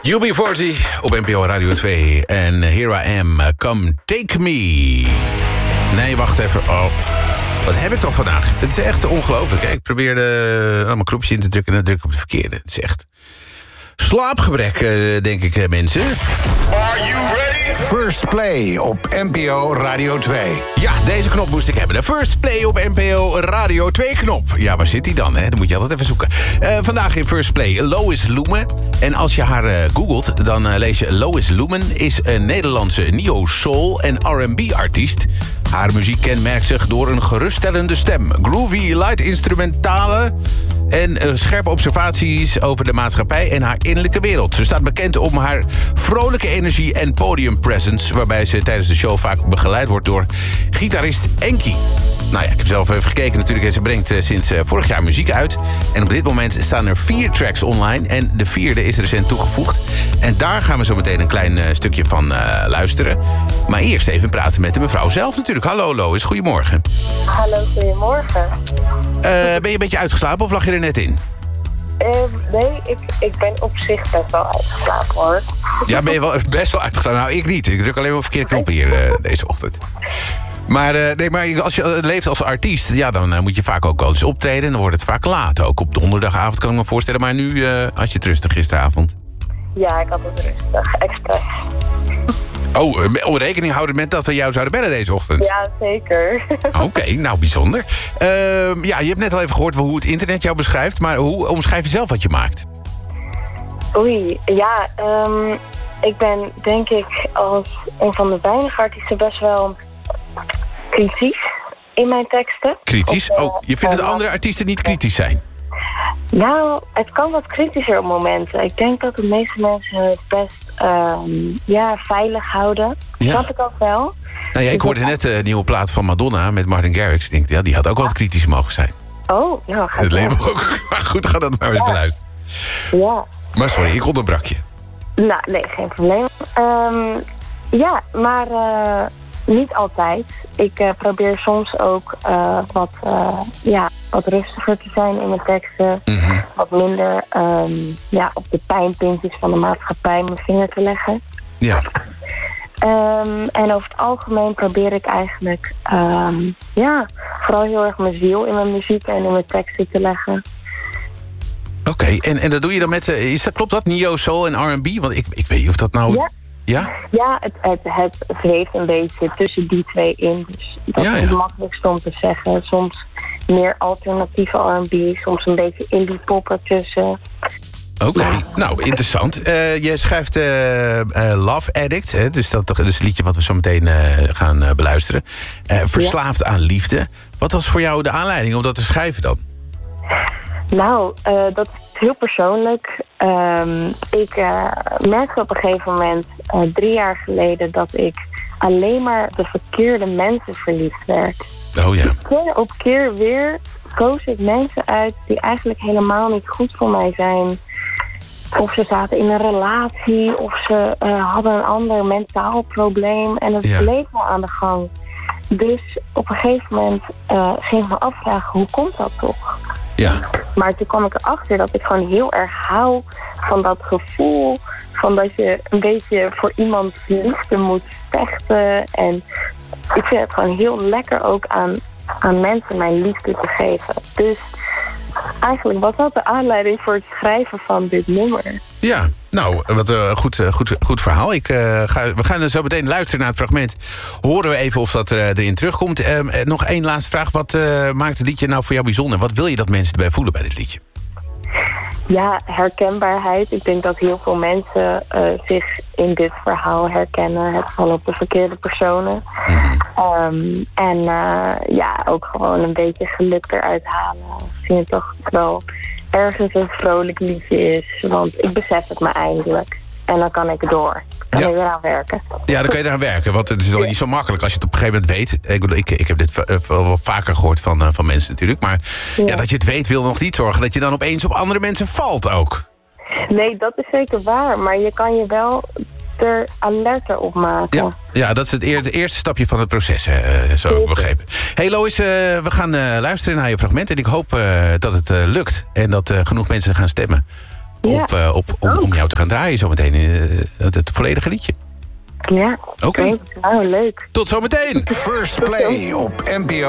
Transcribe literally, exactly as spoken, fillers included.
U B veertig op N P O Radio twee. En Here I Am, Come Take Me. Nee, wacht even. Oh, wat heb ik toch vandaag? Het is echt ongelooflijk. Ik probeerde allemaal knopjes in te drukken en dan druk ik op de verkeerde. Het is echt slaapgebrek, denk ik, mensen. Are you ready? First Play op N P O Radio twee. Ja, deze knop moest ik hebben. De First Play op N P O Radio twee knop. Ja, waar zit die dan? Hè? Dan moet je altijd even zoeken. Uh, vandaag in First Play Lois Lumen. En als je haar uh, googelt, dan uh, lees je... Lois Lumen is een Nederlandse neo-soul en R en B-artiest. Haar muziek kenmerkt zich door een geruststellende stem. Groovy, light instrumentale en uh, scherpe observaties over de maatschappij en haar innerlijke wereld. Ze staat bekend om haar vrolijke energie en podiumpresence, waarbij ze tijdens de show vaak begeleid wordt door gitarist Enki. Nou ja, ik heb zelf even gekeken natuurlijk en ze brengt uh, sinds uh, vorig jaar muziek uit. En op dit moment staan er vier tracks online en de vierde is recent toegevoegd. En daar gaan we zo meteen een klein uh, stukje van uh, luisteren. Maar eerst even praten met de mevrouw zelf natuurlijk. Hallo Lois, goedemorgen. Hallo, goedemorgen. Uh, ben je een beetje uitgeslapen of lag je er net in? Uh, nee, ik, ik ben op zich best wel uitgeslapen hoor. Ja, ben je wel best wel uitgeslapen? Nou, ik niet. Ik druk alleen maar op verkeerde knoppen hier uh, deze ochtend. Maar, uh, nee, maar als je leeft als artiest, ja, dan uh, moet je vaak ook wel eens optreden. En dan wordt het vaak laat. Ook op donderdagavond kan ik me voorstellen. Maar nu uh, had je het rustig gisteravond. Ja, ik had het rustig. Expres. Oh, uh, rekening houden met dat we jou zouden bellen deze ochtend? Ja, zeker. Oké, okay, nou bijzonder. Uh, ja, je hebt net al even gehoord hoe het internet jou beschrijft. Maar hoe omschrijf je zelf wat je maakt? Oei, ja, um, ik ben denk ik als een van de weinige artiesten best wel kritisch in mijn teksten. Kritisch? Of, uh, oh, je vindt dat andere artiesten niet kritisch zijn? Nou, het kan wat kritischer op momenten. Ik denk dat de meeste mensen het best um, ja, veilig houden. Ja. Snap ik ook wel. Nou ja, ik hoorde net de nieuwe plaat van Madonna met Martin Garrix. Ik denk, ja, die had ook wel wat kritisch mogen zijn. Oh, nou ga het label ook. Maar goed, ga dat maar eens ja. beluisteren. Ja. Maar sorry, ik onderbrak je. Nou, nee, geen probleem. Um, ja, maar uh, niet altijd. Ik uh, probeer soms ook uh, wat, uh, ja, wat rustiger te zijn in mijn teksten. Mm-hmm. Wat minder um, ja, op de pijnpuntjes van de maatschappij mijn vinger te leggen. Ja. Um, en over het algemeen probeer ik eigenlijk um, ja, vooral heel erg mijn ziel in mijn muziek en in mijn teksten te leggen. Oké, okay, en, en dat doe je dan met, uh, is dat, klopt dat, neo, soul en R en B? Want ik, ik weet niet of dat nou... Ja, ja? ja het, het, het zweeft een beetje tussen die twee in. Dus dat ja, is het ja. makkelijkst om te zeggen. Soms meer alternatieve R en B, soms een beetje indie pop ertussen. Oké, okay. ja. Nou, interessant. Uh, je schrijft uh, uh, Love Addict, hè? Dus dat, dat is het liedje wat we zo meteen uh, gaan uh, beluisteren. Uh, verslaafd ja. aan liefde. Wat was voor jou de aanleiding om dat te schrijven dan? Nou, uh, dat is heel persoonlijk. Um, ik uh, merkte op een gegeven moment, uh, drie jaar geleden, dat ik alleen maar de verkeerde mensen verliefd werd. Oh ja. Keer op keer weer koos ik mensen uit die eigenlijk helemaal niet goed voor mij zijn. Of ze zaten in een relatie, of ze uh, hadden een ander mentaal probleem. En het ja. bleef maar aan de gang. Dus op een gegeven moment uh, ging ik me afvragen, hoe komt dat toch? Ja. Maar toen kwam ik erachter dat ik gewoon heel erg hou van dat gevoel. Van dat je een beetje voor iemands liefde moet vechten. En ik vind het gewoon heel lekker ook aan, aan mensen mijn liefde te geven. Dus eigenlijk was dat de aanleiding voor het schrijven van dit nummer. Ja, nou, wat een uh, goed, uh, goed, goed verhaal. Ik, uh, ga, we gaan zo meteen luisteren naar het fragment. Horen we even of dat uh, erin terugkomt. Uh, nog één laatste vraag. Wat uh, maakt het liedje nou voor jou bijzonder? Wat wil je dat mensen erbij voelen bij dit liedje? Ja, herkenbaarheid. Ik denk dat heel veel mensen uh, zich in dit verhaal herkennen. Het valt op de verkeerde personen. Mm-hmm. Um, en uh, ja, ook gewoon een beetje geluk eruit halen. Ik vind het toch wel ergens een vrolijk liedje is. Want ik besef het me eindelijk. En dan kan ik door. Dan kan ja. je eraan werken. Ja, dan kan je eraan werken. Want het is wel niet zo makkelijk als je het op een gegeven moment weet. Ik, ik, ik heb dit wel vaker gehoord van, uh, van mensen natuurlijk. Maar ja. Ja, dat je het weet wil nog niet zorgen dat je dan opeens op andere mensen valt ook. Nee, dat is zeker waar. Maar je kan je wel er alerter op maken. Ja, ja, dat is het, eer, het eerste stapje van het proces, uh, zo heb ik begrepen. Hey Lois, uh, we gaan uh, luisteren naar je fragment. En ik hoop uh, dat het uh, lukt. En dat uh, genoeg mensen gaan stemmen. Ja. op, uh, op, om, om jou te gaan draaien zometeen in uh, het, het volledige liedje. Ja, Oké. okay. Nou, leuk. Tot zometeen. First Play op N P O